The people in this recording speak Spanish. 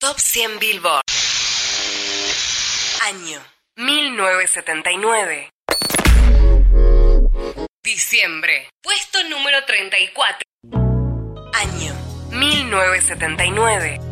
Top 100 Billboard. Año 1979. Diciembre. Puesto número 34. Año 1979.